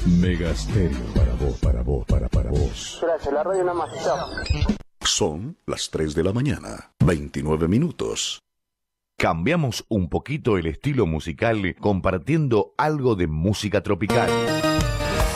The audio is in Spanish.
Mega Stereo para vos, para vos. Gracias, la radio nada más. Chao. Son las 3 de la mañana, 29 minutos. Cambiamos un poquito el estilo musical compartiendo algo de música tropical.